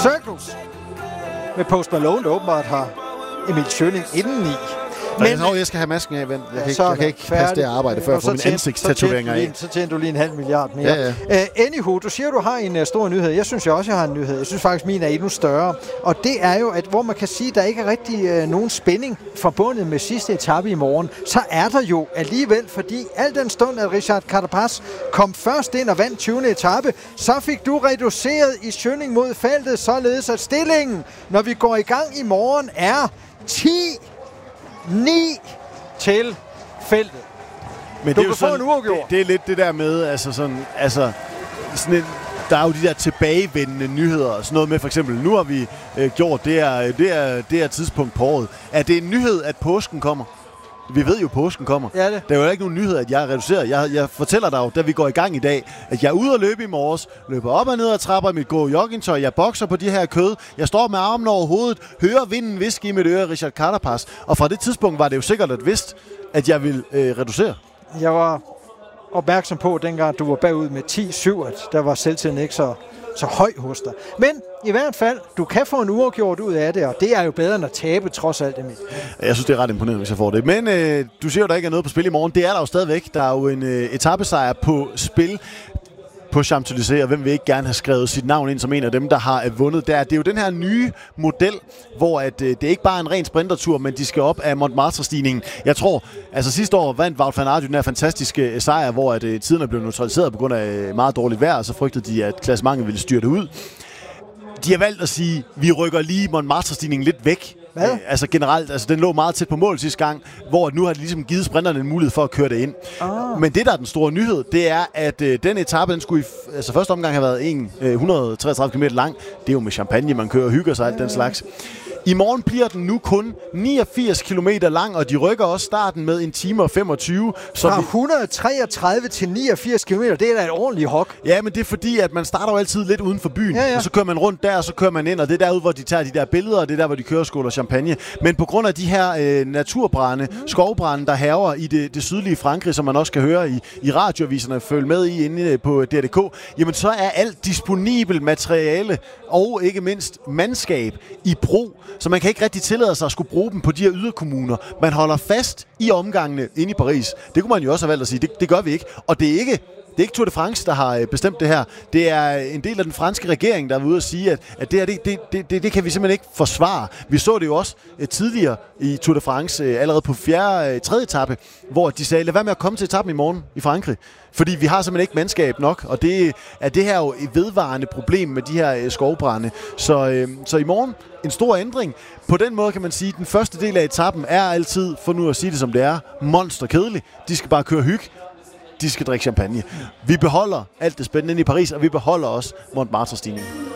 Circles med Post Malone, der åbenbart har Emil Schønning indeni. Men jeg skal have masken af, vent. Jeg kan ikke passe det arbejde før for mine ansigtstatoveringer af. Så tjener du lige 500 million mere. Ja. Anywho, du siger, du har en stor nyhed. Jeg synes også, jeg har en nyhed. Jeg synes faktisk, min er endnu større. Og det er jo, at hvor man kan sige, at der ikke er rigtig nogen spænding forbundet med sidste etape i morgen, så er der jo alligevel, fordi al den stund, at Richard Carapaz kom først ind og vandt 20. etape, så fik du reduceret i Schønning mod feltet, således at stillingen, når vi går i gang i morgen, er 10-9 til feltet. Men du det er kan få en uafgjort. Det er lidt det der med, sådan en, der er jo de der tilbagevendende nyheder, og sådan noget med for eksempel, nu har vi gjort det er tidspunkt på året. Er det en nyhed, at påsken kommer? Vi ved jo, at påsken kommer. Ja, det. Der er jo ikke nogen nyhed, at jeg er reduceret. Jeg fortæller dig jo, da vi går i gang i dag, at jeg er ude og løbe i morges, løber op og ned ad trapper i mit gode joggingtøj, jeg bokser på de her kød, jeg står med armen over hovedet, hører vinden viske i mit øre, Richard Carapaz. Og fra det tidspunkt var det jo sikkert at vidst, at jeg ville reducere. Jeg var opmærksom på, dengang du var bagud med 10-7, at der var selvtiden ikke så høj hos dig. Men i hvert fald, du kan få en uafgjort ud af det, og det er jo bedre end at tabe, trods alt det mit. Jeg synes, det er ret imponerende, hvis jeg får det. Men du siger jo, der ikke er noget på spil i morgen. Det er der jo stadigvæk. Der er jo en etapesejr på spil på Champs-Élysées, og hvem vil ikke gerne have skrevet sit navn ind som en af dem, der har vundet der. Det er jo den her nye model, hvor at, det ikke bare er en ren sprintertur, men de skal op af Montmartre-stigningen. Jeg tror, altså sidste år vandt Wout van Aert den her fantastiske sejr, hvor at, tiden er blevet neutraliseret på grund af meget dårligt vejr, og så frygtede de, at klassementet ville styrte ud. De har valgt at sige, at vi rykker lige Montmartre-stigningen lidt væk. Altså generelt, altså den lå meget tæt på mål sidste gang, hvor nu har de ligesom givet sprinterne en mulighed for at køre det ind. Men det, der er den store nyhed, det er, at den etape, den skulle første omgang have været 133 km lang. Det er jo med champagne, man kører og hygger sig, alt den slags. I morgen bliver den nu kun 89 km lang, og de rykker også starten med 1 time og 25. Fra 133 til 89 km, det er da et ordentligt hok. Ja, men det er fordi, at man starter jo altid lidt uden for byen, og så kører man rundt der, og så kører man ind, og det er derude, hvor de tager de der billeder, og det er der, hvor de kører skål og champagne. Men på grund af de her naturbrande, skovbrande, der hærger i det sydlige Frankrig, som man også kan høre i radioaviserne, følge med i inde på DR.dk, jamen så er alt disponibel materiale og ikke mindst mandskab i brug. Så man kan ikke rigtig tillade sig at skulle bruge dem på de her yderkommuner. Man holder fast i omgangene inde i Paris. Det kunne man jo også have valgt at sige. Det gør vi ikke. Og det er ikke Tour de France, der har bestemt det her. Det er en del af den franske regering, der er ude at sige, at det her, det kan vi simpelthen ikke forsvare. Vi så det jo også tidligere i Tour de France, allerede på 3. etape, hvor de sagde, lad være med at komme til etappen i morgen i Frankrig. Fordi vi har simpelthen ikke mandskab nok, og det her jo et vedvarende problem med de her skovbrande. Så i morgen en stor ændring. På den måde kan man sige, at den første del af etappen er altid, for nu at sige det som det er, monsterkedelig. De skal bare køre hygge. De skal drikke champagne. Vi beholder alt det spændende i Paris, og vi beholder også Montmartre-stigningen.